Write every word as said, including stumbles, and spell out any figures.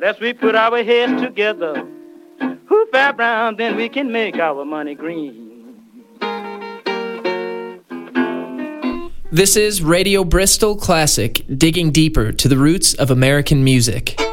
Let's we put our heads together. Hoop that brown, then we can make our money green. This is Radio Bristol Classic, digging deeper to the roots of American music.